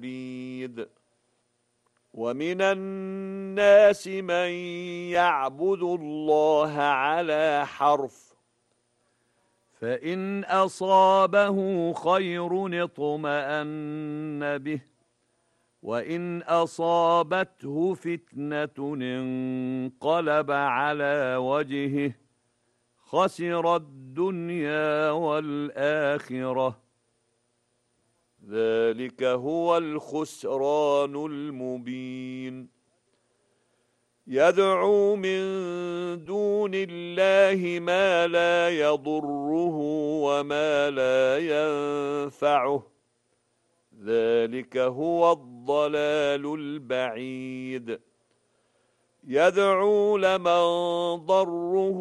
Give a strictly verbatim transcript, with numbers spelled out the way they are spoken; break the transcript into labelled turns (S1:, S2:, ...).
S1: مريد ومن الناس من يعبد الله على حرف فإن أصابه خير اطمأن به وإن أصابته فتنة انقلب على وجهه خسر الدنيا والآخرة ذلك هو الخسران المبين يدعو من دون الله ما لا يضره وما لا ينفعه ذلك هو الضلال البعيد يدعو لمن ضره